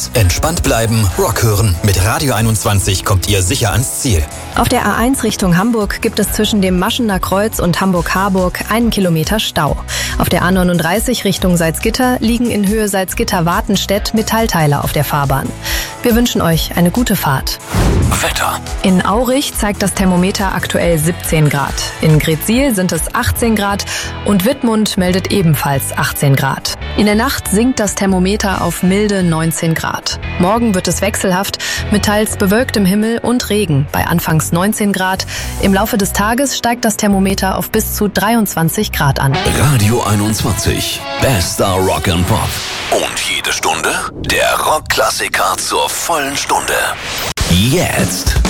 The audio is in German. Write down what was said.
Entspannt bleiben, Rock hören. Mit Radio 21 kommt ihr sicher ans Ziel. Auf der A1 Richtung Hamburg gibt es zwischen dem Maschener Kreuz und Hamburg-Harburg 1 Kilometer Stau. Auf der A39 Richtung Salzgitter liegen in Höhe Salzgitter-Wartenstedt Metallteile auf der Fahrbahn. Wir wünschen euch eine gute Fahrt. Wetter. In Aurich zeigt das Thermometer aktuell 17 Grad. In Greetsiel sind es 18 Grad und Wittmund meldet ebenfalls 18 Grad. In der Nacht sinkt das Thermometer auf milde 19 Grad. Morgen wird es wechselhaft mit teils bewölktem Himmel und Regen bei anfangs 19 Grad. Im Laufe des Tages steigt das Thermometer auf bis zu 23 Grad an. Radio 21. Bester Rock and Pop. Und jede Stunde der Rockklassiker zur vollen Stunde. Jetzt.